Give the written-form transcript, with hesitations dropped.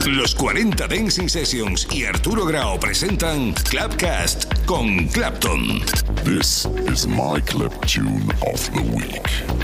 Los 40 Dancing Sessions y Arturo Grau presentan Clapcast con Clapton. This is my Clap Tune of the Week.